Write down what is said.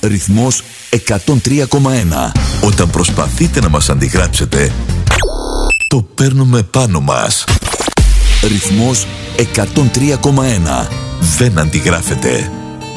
Ρυθμός 103,1. Όταν προσπαθείτε να μας αντιγράψετε, το παίρνουμε πάνω μας. Ρυθμός 103,1. Δεν αντιγράφετε.